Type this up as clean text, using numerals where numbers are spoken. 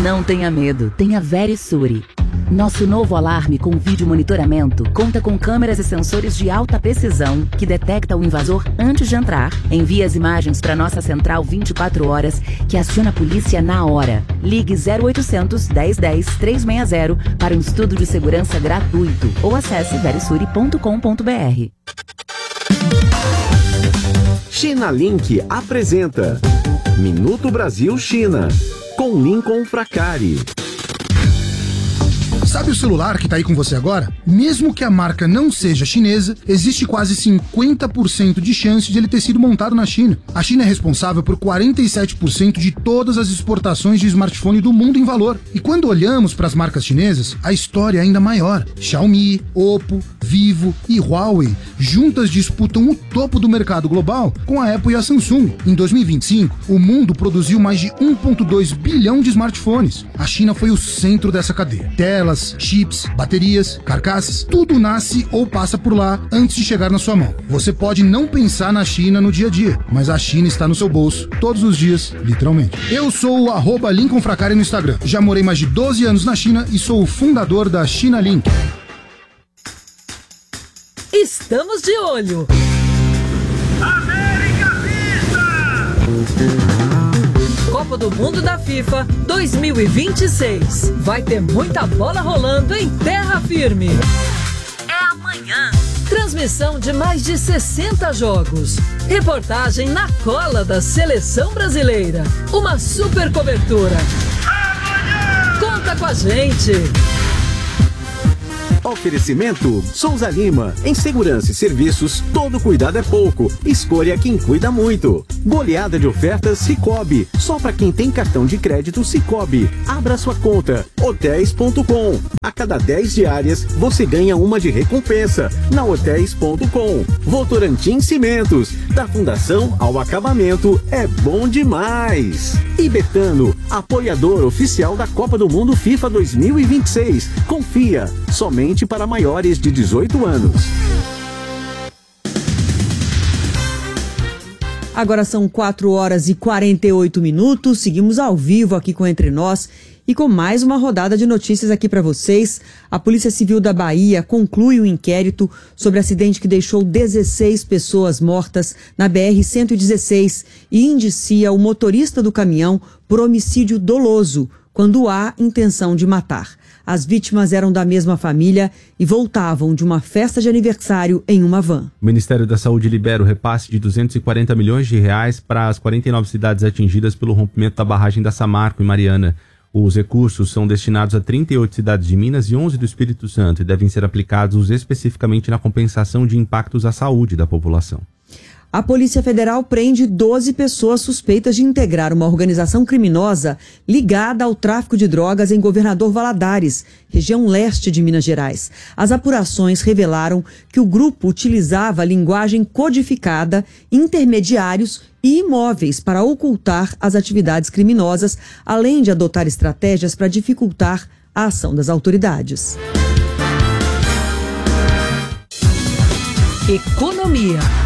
Não tenha medo, tenha Verisure. Nosso novo alarme com vídeo monitoramento conta com câmeras e sensores de alta precisão que detecta o invasor antes de entrar, envia as imagens para nossa central 24 horas, que aciona a polícia na hora. Ligue 0800 1010 360 para um estudo de segurança gratuito ou acesse verisure.com.br. China Link apresenta Minuto Brasil China, com Lincoln Fracari. Sabe o celular que tá aí com você agora? Mesmo que a marca não seja chinesa, existe quase 50% de chance de ele ter sido montado na China. A China é responsável por 47% de todas as exportações de smartphone do mundo em valor. E quando olhamos para as marcas chinesas, a história é ainda maior. Xiaomi, Oppo, Vivo e Huawei juntas disputam o topo do mercado global com a Apple e a Samsung. Em 2025, o mundo produziu mais de 1,2 bilhão de smartphones. A China foi o centro dessa cadeia. Telas, chips, baterias, carcaças, tudo nasce ou passa por lá antes de chegar na sua mão. Você pode não pensar na China no dia a dia, mas a China está no seu bolso, todos os dias, literalmente. Eu sou o @Lincoln Fracari no Instagram. Já morei mais de 12 anos na China e sou o fundador da China Link. Estamos de olho. América Vista! Copa do Mundo da FIFA 2026. Vai ter muita bola rolando em terra firme. É amanhã. Transmissão de mais de 60 jogos. Reportagem na cola da seleção brasileira. Uma super cobertura. Amanhã! Conta com a gente. Oferecimento Souza Lima. Em segurança e serviços, todo cuidado é pouco. Escolha quem cuida muito. Goleada de ofertas Sicoob. Só para quem tem cartão de crédito Sicoob. Abra sua conta. Hotéis.com. A cada 10 diárias, você ganha uma de recompensa. Na Hotéis.com. Votorantim Cimentos. Da fundação ao acabamento, é bom demais. E Betano, apoiador oficial da Copa do Mundo FIFA 2026. Confia. Somente para maiores de 18 anos. Agora são 4h48. Seguimos ao vivo aqui com Entre Nós e com mais uma rodada de notícias aqui para vocês. A Polícia Civil da Bahia conclui o inquérito sobre acidente que deixou 16 pessoas mortas na BR-116 e indicia o motorista do caminhão por homicídio doloso, quando há intenção de matar. As vítimas eram da mesma família e voltavam de uma festa de aniversário em uma van. O Ministério da Saúde libera o repasse de 240 milhões de reais para as 49 cidades atingidas pelo rompimento da barragem da Samarco, em Mariana. Os recursos são destinados a 38 cidades de Minas e 11 do Espírito Santo e devem ser aplicados especificamente na compensação de impactos à saúde da população. A Polícia Federal prende 12 pessoas suspeitas de integrar uma organização criminosa ligada ao tráfico de drogas em Governador Valadares, região leste de Minas Gerais. As apurações revelaram que o grupo utilizava linguagem codificada, intermediários e imóveis para ocultar as atividades criminosas, além de adotar estratégias para dificultar a ação das autoridades. Economia.